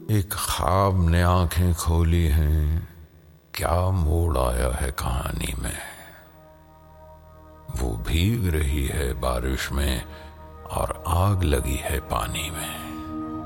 एक ख्वाब ने आंखें खोली हैं, क्या मोड़ आया है कहानी में। वो भीग रही है बारिश में और आग लगी है पानी में।